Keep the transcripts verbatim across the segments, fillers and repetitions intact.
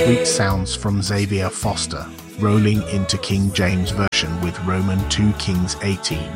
Sweet sounds from Xavier Foster, rolling into King James Version with Roman two Kings eighteen.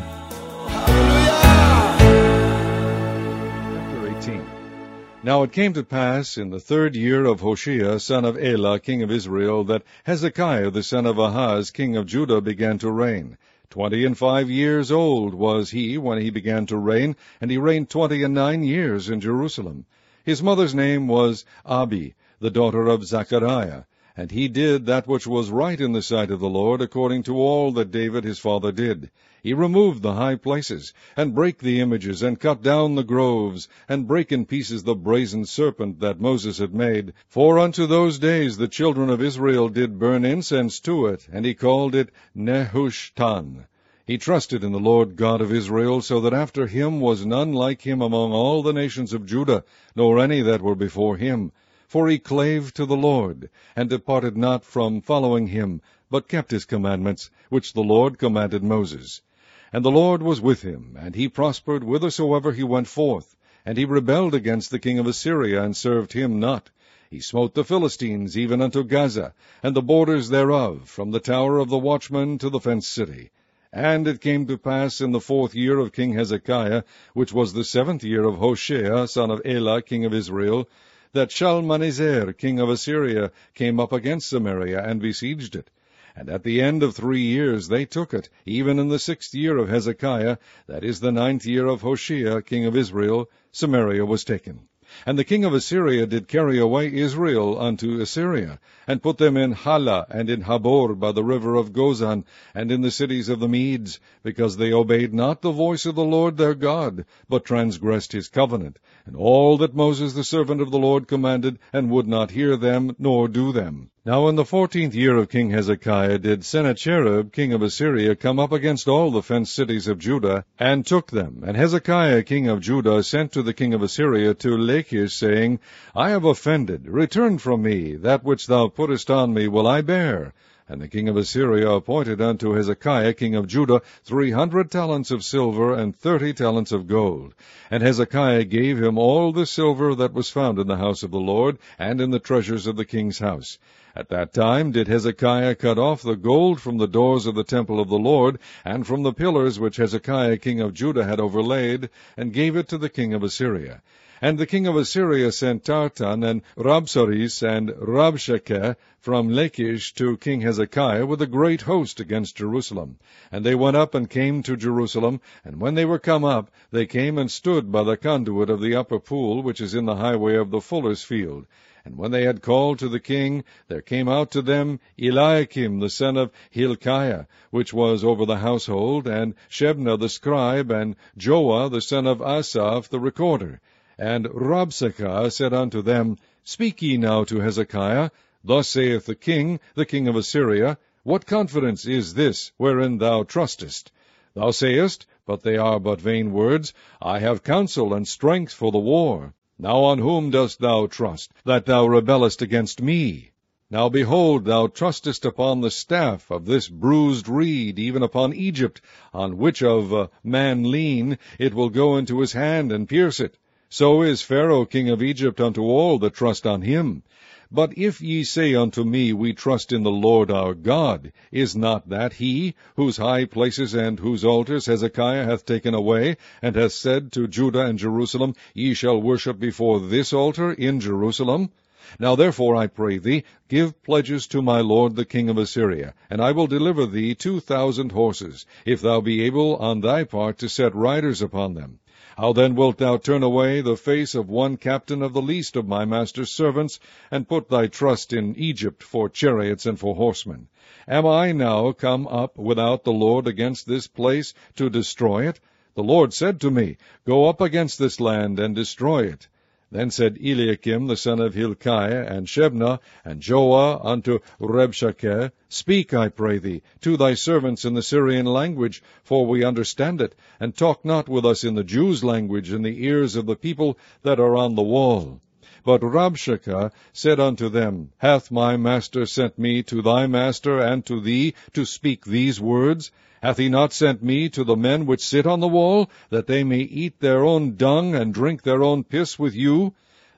Chapter eighteen. Now it came to pass in the third year of Hoshea, son of Elah, king of Israel, that Hezekiah the son of Ahaz, king of Judah, began to reign. Twenty and five years old was he when he began to reign, and he reigned twenty and nine years in Jerusalem. His mother's name was Abi, the daughter of Zechariah. And he did that which was right in the sight of the Lord, according to all that David his father did. He removed the high places, and brake the images, and cut down the groves, and brake in pieces the brazen serpent that Moses had made. For unto those days the children of Israel did burn incense to it, and he called it Nehushtan. He trusted in the Lord God of Israel, so that after him was none like him among all the nations of Judah, nor any that were before him. For he clave to the Lord, and departed not from following him, but kept his commandments, which the Lord commanded Moses. And the Lord was with him, and he prospered whithersoever he went forth. And he rebelled against the king of Assyria, and served him not. He smote the Philistines even unto Gaza, and the borders thereof, from the tower of the watchman to the fenced city. And it came to pass in the fourth year of King Hezekiah, which was the seventh year of Hoshea, son of Elah, king of Israel, that Shalmaneser, king of Assyria, came up against Samaria, and besieged it. And at the end of three years they took it, even in the sixth year of Hezekiah, that is the ninth year of Hoshea, king of Israel, Samaria was taken. And the king of Assyria did carry away Israel unto Assyria, and put them in Hala, and in Habor by the river of Gozan, and in the cities of the Medes, because they obeyed not the voice of the Lord their God, but transgressed his covenant, and all that Moses the servant of the Lord commanded, and would not hear them, nor do them. Now in the fourteenth year of King Hezekiah did Sennacherib king of Assyria come up against all the fenced cities of Judah, and took them. And Hezekiah king of Judah sent to the king of Assyria to Lachish, saying, I have offended, return from me, that which thou puttest on me will I bear. And the king of Assyria appointed unto Hezekiah king of Judah three hundred talents of silver, and thirty talents of gold. And Hezekiah gave him all the silver that was found in the house of the Lord, and in the treasures of the king's house. At that time did Hezekiah cut off the gold from the doors of the temple of the Lord, and from the pillars which Hezekiah king of Judah had overlaid, and gave it to the king of Assyria. And the king of Assyria sent Tartan, and Rabsaris, and Rabshakeh from Lachish to King Hezekiah with a great host against Jerusalem. And they went up and came to Jerusalem, and when they were come up, they came and stood by the conduit of the upper pool, which is in the highway of the fuller's field. And when they had called to the king, there came out to them Eliakim the son of Hilkiah, which was over the household, and Shebna the scribe, and Joah the son of Asaph the recorder. And Rabshakeh said unto them, Speak ye now to Hezekiah, Thus saith the king, the king of Assyria, What confidence is this wherein thou trustest? Thou sayest, but they are but vain words, I have counsel and strength for the war. Now on whom dost thou trust, that thou rebellest against me? Now behold, thou trustest upon the staff of this bruised reed, even upon Egypt, on which of a man lean, it will go into his hand and pierce it. So is Pharaoh king of Egypt unto all that trust on him. But if ye say unto me, We trust in the Lord our God, is not that he, whose high places and whose altars Hezekiah hath taken away, and hath said to Judah and Jerusalem, Ye shall worship before this altar in Jerusalem? Now therefore, I pray thee, give pledges to my lord the king of Assyria, and I will deliver thee two thousand horses, if thou be able on thy part to set riders upon them. How then wilt thou turn away the face of one captain of the least of my master's servants, and put thy trust in Egypt for chariots and for horsemen? Am I now come up without the Lord against this place to destroy it? The Lord said to me, Go up against this land and destroy it. Then said Eliakim the son of Hilkiah, and Shebna, and Joah unto Rabshakeh, Speak, I pray thee, to thy servants in the Syrian language, for we understand it, and talk not with us in the Jews' language in the ears of the people that are on the wall. But Rabshakeh said unto them, Hath my master sent me to thy master and to thee to speak these words? Hath he not sent me to the men which sit on the wall, that they may eat their own dung and drink their own piss with you?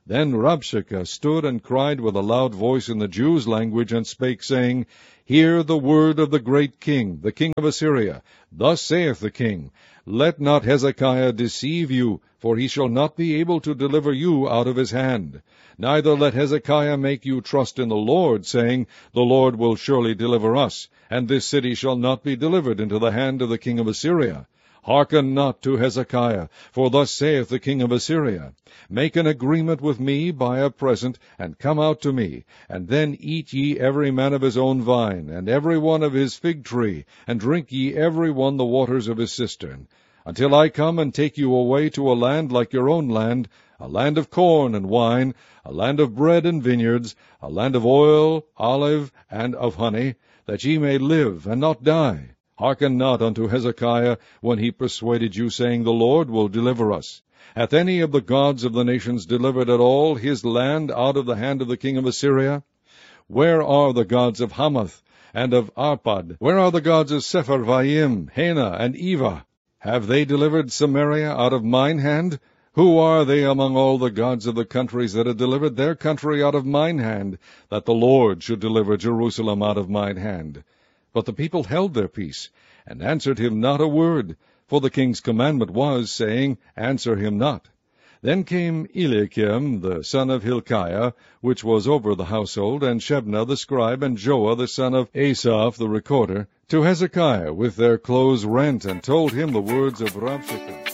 Then Rabshakeh stood and cried with a loud voice in the Jews' language, and spake, saying, Hear the word of the great king, the king of Assyria. Thus saith the king, Let not Hezekiah deceive you, for he shall not be able to deliver you out of his hand. Neither let Hezekiah make you trust in the Lord, saying, The Lord will surely deliver us, and this city shall not be delivered into the hand of the king of Assyria. Hearken not to Hezekiah, for thus saith the king of Assyria, Make an agreement with me by a present, and come out to me, and then eat ye every man of his own vine, and every one of his fig tree, and drink ye every one the waters of his cistern, until I come and take you away to a land like your own land, a land of corn and wine, a land of bread and vineyards, a land of oil, olive, and of honey, that ye may live and not die. Hearken not unto Hezekiah, when he persuaded you, saying, The Lord will deliver us. Hath any of the gods of the nations delivered at all his land out of the hand of the king of Assyria? Where are the gods of Hamath and of Arpad? Where are the gods of Sepharvaim, Hena, and Eva? Have they delivered Samaria out of mine hand? Who are they among all the gods of the countries that have delivered their country out of mine hand, that the Lord should deliver Jerusalem out of mine hand? But the people held their peace, and answered him not a word, for the king's commandment was, saying, Answer him not. Then came Eliakim the son of Hilkiah, which was over the household, and Shebna the scribe, and Joah the son of Asaph the recorder, to Hezekiah with their clothes rent, and told him the words of Rabshakeh.